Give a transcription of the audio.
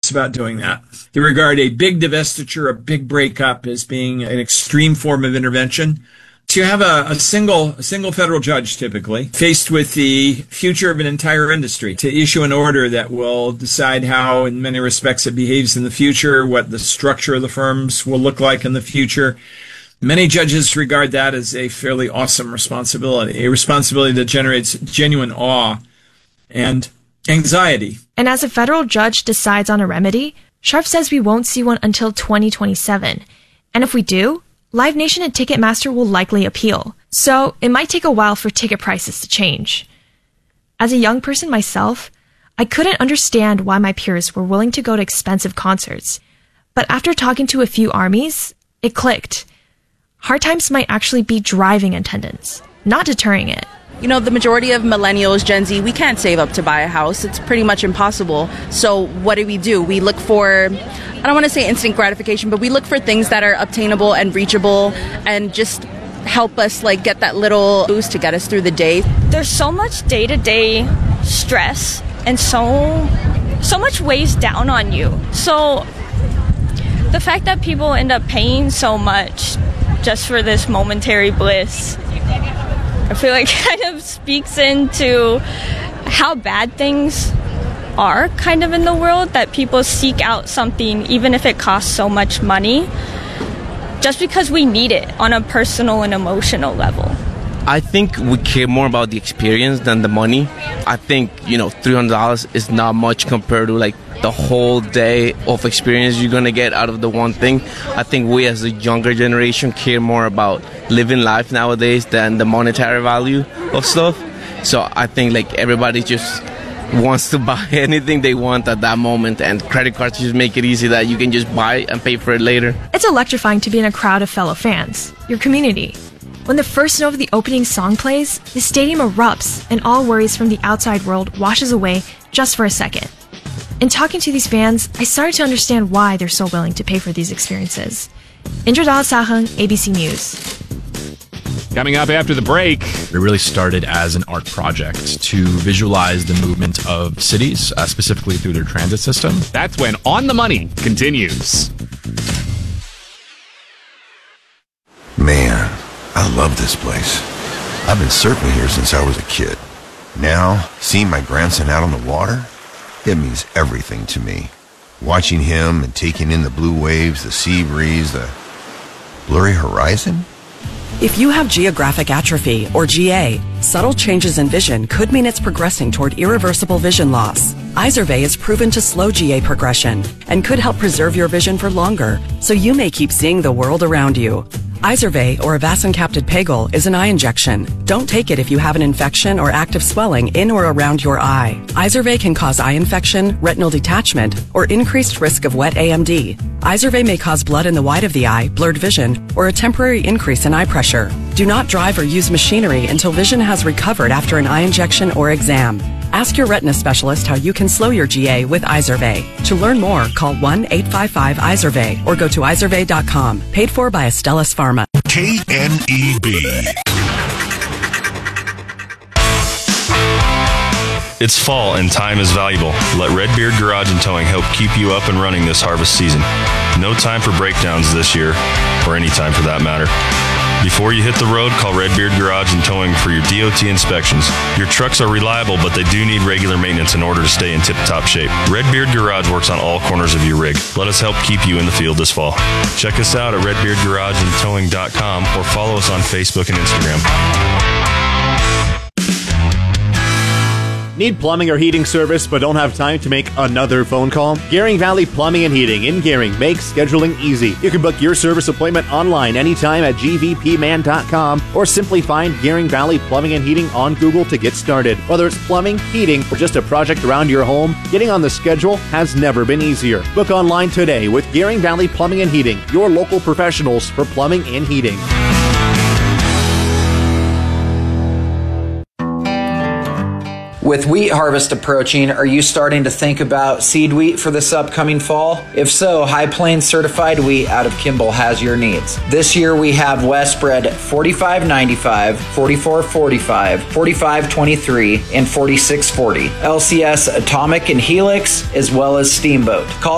experts about doing that. They regard a big divestiture, a big breakup as being an extreme form of intervention. So you have a single federal judge typically faced with the future of an entire industry to issue an order that will decide how, in many respects, it behaves in the future, what the structure of the firms will look like in the future. Many judges regard that as a fairly awesome responsibility, a responsibility that generates genuine awe and anxiety. And as a federal judge decides on a remedy, Scharf says we won't see one until 2027. And if we do, Live Nation and Ticketmaster will likely appeal. So it might take a while for ticket prices to change. As a young person myself, I couldn't understand why my peers were willing to go to expensive concerts. But after talking to a few armies, it clicked. Hard times might actually be driving attendance, not deterring it. You know, the majority of millennials, Gen Z, we can't save up to buy a house. It's pretty much impossible. So what do? We look for, I don't want to say instant gratification, but we look for things that are obtainable and reachable and just help us like get that little boost to get us through the day. There's so much day-to-day stress and so much weighs down on you. So the fact that people end up paying so much just for this momentary bliss, I feel like kind of speaks into how bad things are kind of in the world, that people seek out something even if it costs so much money just because we need it on a personal and emotional level. I think we care more about the experience than the money. I think, $300 is not much compared to like the whole day of experience you're going to get out of the one thing. I think we as the younger generation care more about living life nowadays than the monetary value of stuff. So I think like everybody just wants to buy anything they want at that moment, and credit cards just make it easy that you can just buy and pay for it later. It's electrifying to be in a crowd of fellow fans, your community. When the first note of the opening song plays, the stadium erupts and all worries from the outside world washes away just for a second. In talking to these fans, I started to understand why they're so willing to pay for these experiences. Indra Sahang, ABC News. Coming up after the break. It really started as an art project to visualize the movement of cities, specifically through their transit system. That's when On the Money continues. Man, I love this place. I've been surfing here since I was a kid. Now, seeing my grandson out on the water, it means everything to me. Watching him and taking in the blue waves, the sea breeze, the blurry horizon. If you have geographic atrophy, or GA, subtle changes in vision could mean it's progressing toward irreversible vision loss. Izervay is proven to slow GA progression and could help preserve your vision for longer, so you may keep seeing the world around you. Izervay, or avacincaptad pegol, is an eye injection. Don't take it if you have an infection or active swelling in or around your eye. Izervay can cause eye infection, retinal detachment, or increased risk of wet AMD. Izervay may cause blood in the white of the eye, blurred vision, or a temporary increase in eye pressure. Do not drive or use machinery until vision has recovered after an eye injection or exam. Ask your retina specialist how you can slow your GA with Izervay. To learn more, call 1-855-IZERVAY or go to izervay.com. Paid for by Astellas Pharma. KNEB. It's fall and time is valuable. Let Redbeard Garage and Towing help keep you up and running this harvest season. No time for breakdowns this year, or any time for that matter. Before you hit the road, call Redbeard Garage and Towing for your DOT inspections. Your trucks are reliable, but they do need regular maintenance in order to stay in tip-top shape. Redbeard Garage works on all corners of your rig. Let us help keep you in the field this fall. Check us out at redbeardgarageandtowing.com or follow us on Facebook and Instagram. Need plumbing or heating service but don't have time to make another phone call? Gering Valley Plumbing and Heating in Gering makes scheduling easy. You can book your service appointment online anytime at gvpman.com or simply find Gering Valley Plumbing and Heating on Google to get started. Whether it's plumbing, heating, or just a project around your home, getting on the schedule has never been easier. Book online today with Gering Valley Plumbing and Heating, your local professionals for plumbing and heating. With wheat harvest approaching, are you starting to think about seed wheat for this upcoming fall? If so, High Plains certified wheat out of Kimball has your needs. This year we have West Spread 4595, 4445, 4523, and 4640. LCS Atomic and Helix, as well as Steamboat. Call